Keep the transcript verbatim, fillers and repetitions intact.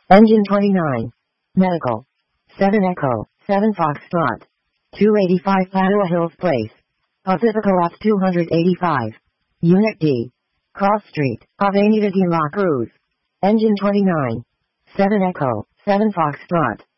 Engine twenty-nine. Medical. seven Echo, seven Foxtrot. two eighty-five Padua Hills Place. Pacifico Ops two eighty-five. Unit D. Cross Street, Avenida de la Cruz. Engine twenty-nine. seven Echo, seven Foxtrot.